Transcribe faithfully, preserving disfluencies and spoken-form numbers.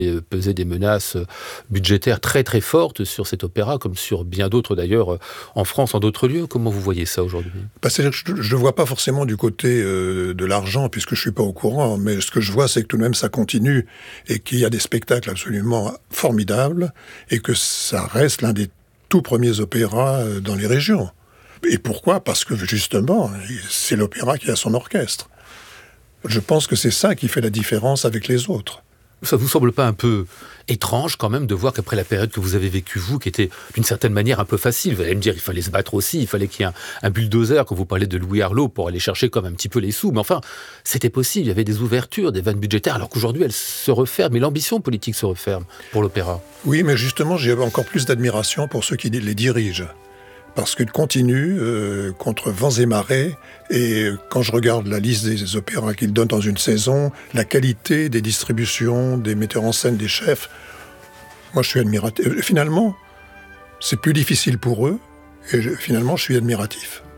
Et pesaient des menaces budgétaires très très fortes sur cet opéra, comme sur bien d'autres d'ailleurs, en France, en d'autres lieux. Comment vous voyez ça aujourd'hui ? Bah, c'est-à-dire que je ne le vois pas forcément du côté euh, de l'argent, puisque je ne suis pas au courant, mais ce que je vois, c'est que tout de même ça continue, et qu'il y a des spectacles absolument formidables, et que ça reste l'un des tout premiers opéras euh, dans les régions. Et pourquoi ? Parce que justement, c'est l'opéra qui a son orchestre. Je pense que c'est ça qui fait la différence avec les autres. Ça vous semble pas un peu étrange quand même de voir qu'après la période que vous avez vécue vous, qui était d'une certaine manière un peu facile, vous allez me dire il fallait se battre aussi, il fallait qu'il y ait un, un bulldozer, quand vous parlez de Louis Arlot, pour aller chercher comme un petit peu les sous, mais enfin, c'était possible, il y avait des ouvertures, des vannes budgétaires, alors qu'aujourd'hui elles se referment, et l'ambition politique se referme pour l'opéra. Oui, mais justement, j'ai encore plus d'admiration pour ceux qui les dirigent. Parce qu'ils continuent euh, contre vents et marées. Et quand je regarde la liste des opéras qu'ils donnent dans une saison, la qualité des distributions, des metteurs en scène, des chefs, moi je suis admiratif. Finalement, c'est plus difficile pour eux, et je, finalement je suis admiratif.